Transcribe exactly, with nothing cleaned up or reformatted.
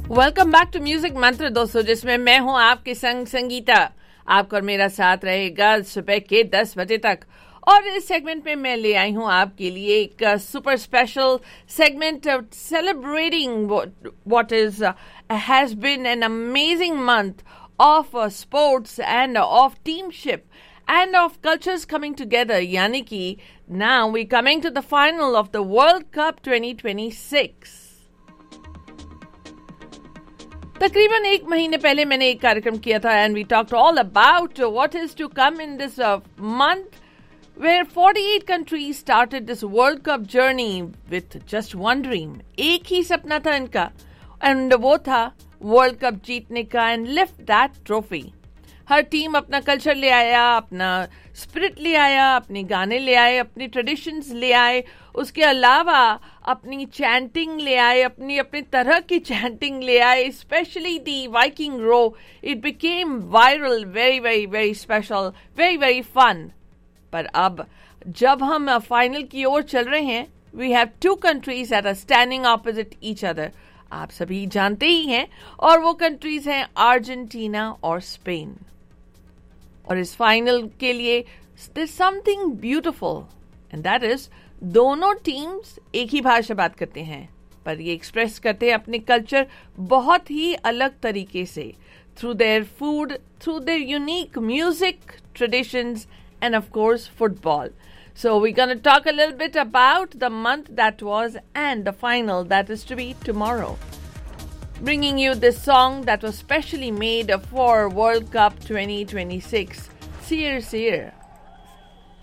Welcome back to music मंत्र दोस्तों, जिसमें मैं हूं आपके संग संगीता। आपका और मेरा साथ रहेगा सुबह के दस बजे तक। और इस सेगमेंट में मैं ले आई हूं आपके लिए एक super special segment celebrating what is has been an amazing month of sports end of टीमशिप and of cultures coming together. Yani ki now we coming to the final of the World Cup twenty twenty-six. तकरीबन एक महीने पहले मैंने एक कार्यक्रम किया था and we talked all about what is to come in this uh, month where forty-eight countries started this World Cup journey with just one dream. एक ही सपना था इनका and वो था World Cup जीतने का and lift that trophy. Her team अपना culture ले आया, अपना स्पिरिट ले आया, अपने गाने ले आए, अपनी ट्रेडिशंस ले आए, उसके अलावा अपनी चैंटिंग ले आए, अपनी अपनी तरह की चैंटिंग ले आए, specially the Viking row. It became viral, very very very special, very very fun. पर अब जब हम फाइनल की ओर चल रहे हैं, we have to countries that are standing opposite each other. आप सभी जानते ही हैं, और वो कंट्रीज हैं अर्जेंटीना और स्पेन. और इस फाइनल के लिए there's something beautiful and that is दोनों टीम्स एक ही भाषा बात करते हैं, पर ये एक्सप्रेस करते हैं अपने कल्चर बहुत ही अलग तरीके से, through their food, through their unique music traditions end of course football. So we're going to talk a little bit about the month that was and the final that is to be tomorrow. Bringing you this song that was specially made for World Cup twenty twenty-six, Seer Seer.